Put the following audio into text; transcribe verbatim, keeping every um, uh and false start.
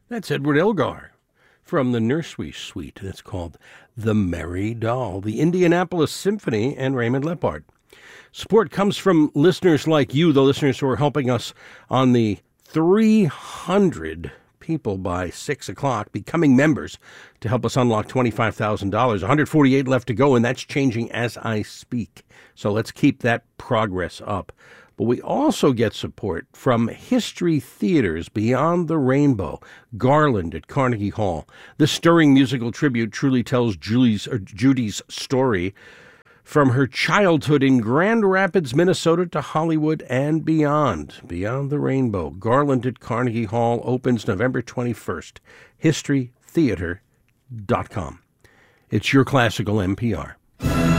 That's Edward Elgar from the Nursery Suite. That's called The Merry Doll, the Indianapolis Symphony, and Raymond Lepard. Support comes from listeners like you, the listeners who are helping us on the three hundred people by six o'clock becoming members to help us unlock twenty-five thousand dollars. one hundred forty-eight left to go, and that's changing as I speak. So let's keep that progress up. But we also get support from History Theaters Beyond the Rainbow, Garland at Carnegie Hall. This stirring musical tribute truly tells Julie's, or Judy's story from her childhood in Grand Rapids, Minnesota to Hollywood and beyond. Beyond the Rainbow, Garland at Carnegie Hall opens November twenty-first. history theater dot com. It's your classical N P R.